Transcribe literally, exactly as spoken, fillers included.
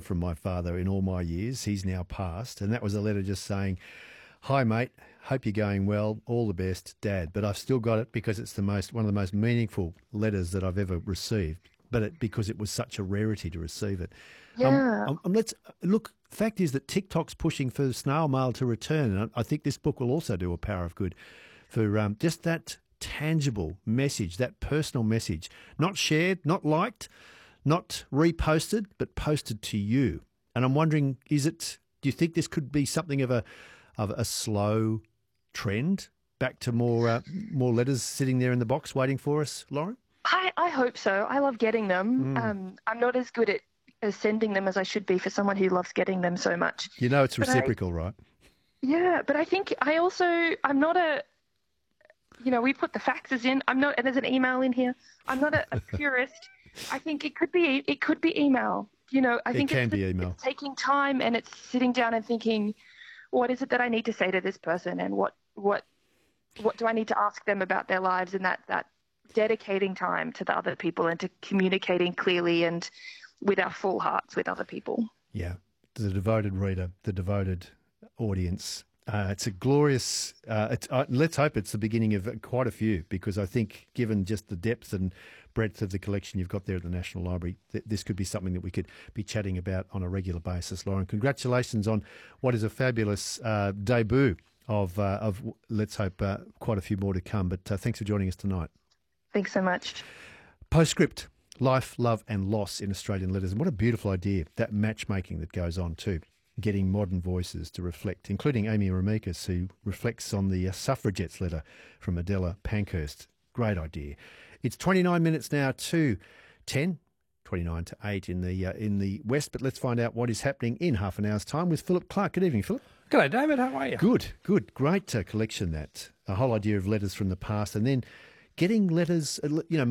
from my father in all my years. He's now passed. And that was a letter just saying, "Hi, mate. Hope you're going well. All the best, Dad." But I've still got it because it's the most one of the most meaningful letters that I've ever received. But it, because it was such a rarity to receive it. Yeah. Um, um, let's look. Fact is that TikTok's pushing for snail mail to return, and I think this book will also do a power of good for um, just that tangible message, that personal message, not shared, not liked, not reposted, but posted to you. And I'm wondering, is it? Do you think this could be something of a of a slow trend back to more uh, more letters sitting there in the box waiting for us, Lauren? I, I hope so. I love getting them. Mm. Um, I'm not as good at as sending them as I should be for someone who loves getting them so much. You know it's But I- reciprocal, right? Yeah, but I think I also, I'm not a, you know, we put the faxes in. I'm not, and there's an email in here. I'm not a, a purist. I think it could be, it could be email. You know, I It think can it's, be the- email. it's taking time and it's sitting down and thinking, what is it that I need to say to this person, and what, what, what do I need to ask them about their lives, and that that dedicating time to the other people and to communicating clearly and with our full hearts with other people. Yeah, the devoted reader, the devoted audience. Uh, it's a glorious. Uh, it's, uh, let's hope it's the beginning of quite a few, because I think, given just the depth and breadth of the collection you've got there at the National Library, th- this could be something that we could be chatting about on a regular basis. Lauren, congratulations on what is a fabulous uh, debut of uh, of. Let's hope uh, quite a few more to come. But uh, thanks for joining us tonight. Thanks so much. Postscript. Life, love and loss in Australian letters. And what a beautiful idea, that matchmaking that goes on too, getting modern voices to reflect, including Amy Ramikis, who reflects on the uh, suffragettes letter from Adela Pankhurst. Great idea. It's twenty-nine minutes now to ten, twenty-nine to eight in the uh, in the West, but let's find out what is happening in half an hour's time with Philip Clark. Good evening, Philip. G'day, David. How are you? Good, good. Great uh, collection, that. A whole idea of letters from the past, and then getting letters, uh, you know,